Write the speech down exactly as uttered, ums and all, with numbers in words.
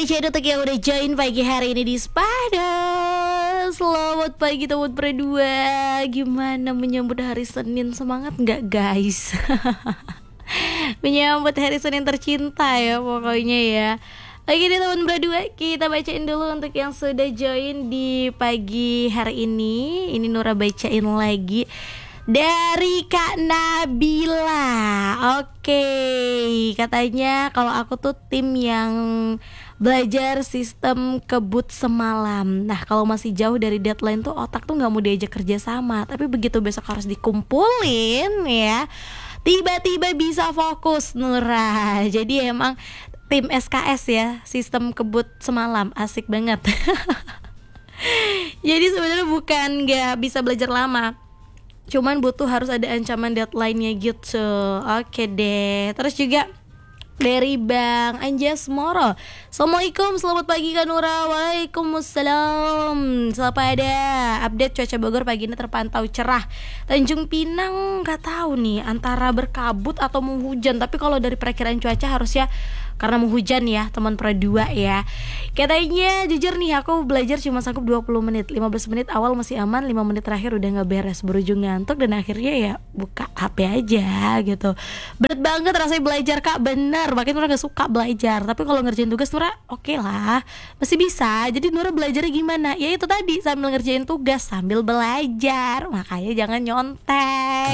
baca untuk yang udah join pagi hari ini di Spada. Selamat pagi teman berdua. Gimana menyambut hari Senin? Semangat nggak guys? Menyambut hari Senin tercinta ya pokoknya ya. Oke deh teman berdua, kita bacain dulu untuk yang sudah join di pagi hari ini. Ini Nura bacain lagi dari Kak Nabila. Oke, katanya kalau aku tuh tim yang belajar sistem kebut semalam. Nah kalau masih jauh dari deadline tuh otak tuh gak mau diajak kerja sama. Tapi begitu besok harus dikumpulin ya, tiba-tiba bisa fokus Nura. Jadi emang tim S K S ya, sistem kebut semalam, asik banget. Jadi sebenarnya bukan gak bisa belajar lama, cuman butuh harus ada ancaman deadline-nya gitu. Oke deh. Terus juga dari Bang Anjas Moro. Assalamualaikum, selamat pagi Kak Nura. Waalaikumsalam. Selamat pada update cuaca Bogor pagi ini terpantau cerah. Tanjung Pinang gak tahu nih antara berkabut atau mau hujan. Tapi kalau dari perakiraan cuaca harusnya karena mau hujan ya teman dua ya. Katanya jujur nih aku belajar cuma sanggup dua puluh menit, lima belas menit awal masih aman, lima menit terakhir udah gak beres, berujung ngantuk dan akhirnya ya buka H P aja gitu. Berat banget rasanya belajar Kak, bener. Makanya Nura gak suka belajar. Tapi kalau ngerjain tugas Nura oke okay lah, masih bisa. Jadi Nura belajarnya gimana? Ya itu tadi, sambil ngerjain tugas sambil belajar. Makanya jangan nyontek.